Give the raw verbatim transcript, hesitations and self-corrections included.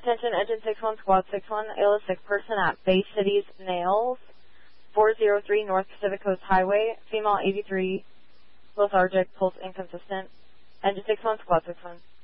Attention, engine six one, squad six one, A L S sick person at Bay Cities Nails, four oh three North Pacific Coast Highway, female eighty-three, lethargic, pulse inconsistent. Engine six one, squad six one.